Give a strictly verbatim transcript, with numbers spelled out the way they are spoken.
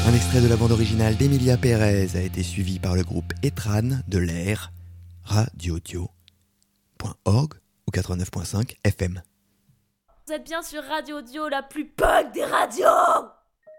Un extrait de la bande originale d'Emilia Pérez a été suivi par le groupe Etran de l'air radiodio point org ou quatre-vingt-neuf point cinq F M. Vous êtes bien sur Radio Audio, la plus punk des radios!